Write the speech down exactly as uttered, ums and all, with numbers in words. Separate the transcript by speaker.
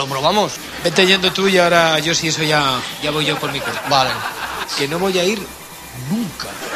Speaker 1: lo probamos.
Speaker 2: Vete yendo tú y ahora yo sí, eso ya, ya voy yo por mi cuenta.
Speaker 1: Vale.
Speaker 2: Que no voy a ir nunca.